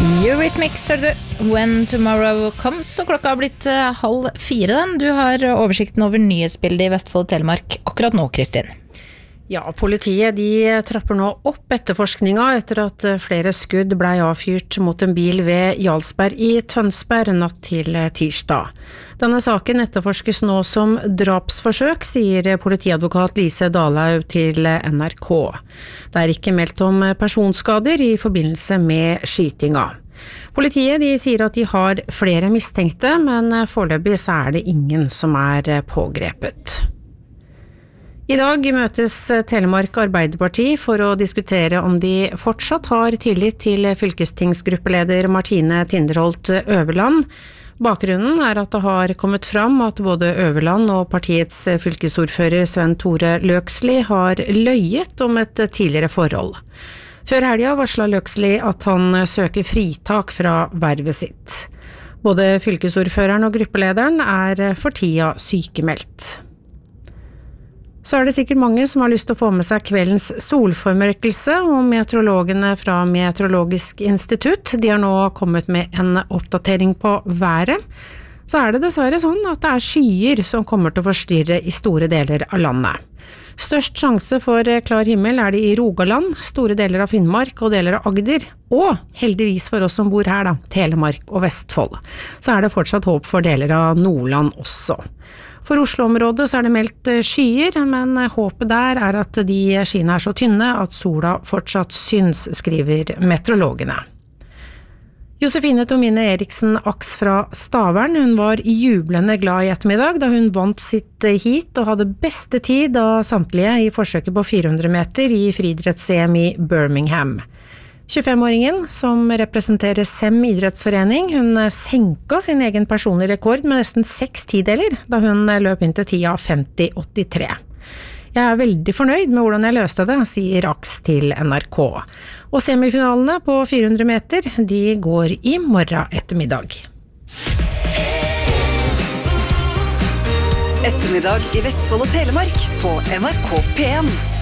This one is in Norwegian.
Eurythmics, When Tomorrow Comes, og klokka har blitt 3:30 den. Du har oversikten over nyhetsbildet i Vestfold og Telemark akkurat nå, Kristin. Ja, politiet de trapper nå opp etterforskninga etter at flere skudd ble avfyrt mot en bil ved Jarlsberg i Tønsberg natt til tirsdag. Denne saken etterforskes nå som drapsforsøk, sier politiadvokat Lise Dalhaug til NRK. Det er ikke meldt om personskader i forbindelse med skytinga. Politiet de sier at de har flere mistenkte, men foreløpig så er det ingen som er pågrepet. I dag møtes Telemark Arbeiderparti for å diskutere om de fortsatt har tillit til fylkestingsgruppeleder Martine Tinderholt Øverland. Bakgrunnen er at det har kommet fram at både Øverland og partiets fylkesordfører Sven Tore Løksli har løyet om et tidligere forhold. Før helga varslet Løksli at han søker fritak fra vervet sitt. Både fylkesordføreren og gruppelederen er for tida sykemeldt. Så er det sikkert mange som har lyst til å få med seg kveldens solformørkelse, og meteorologene fra Meteorologisk institutt, de har nå kommet med en oppdatering på været. Så er det dessverre sånn at det er skyer som kommer til å forstyrre i store deler av landet. Størst sjanse for klar himmel er det i Rogaland, store deler av Finnmark og deler av Agder, og heldigvis for oss som bor her Telemark og Vestfold. Så er det fortsatt håp for deler av Nordland også. For Oslo-området så er det meldt skyer, men håpet der er at de skyene er så tynne at sola fortsatt syns, skriver meteorologene. Josefine Tomine Eriksen Aks fra Stavern, hun var jublende glad i ettermiddag da hun vant sitt heat og hadde beste tid av samtlige i forsøket på 400 meter i friidretts-EM i Birmingham. 25-åringen, som representerer SEM idrettsforening, hun senka sin egen personlige rekord med nesten 6 tideler da hun løp inn til tida 50,83. Jeg er veldig fornøyd med hvordan jeg løste det, sier Aks til NRK. Og semifinalene på 400 meter, de går i morgen ettermiddag. Ettermiddag i Vestfold og Telemark på NRK P1.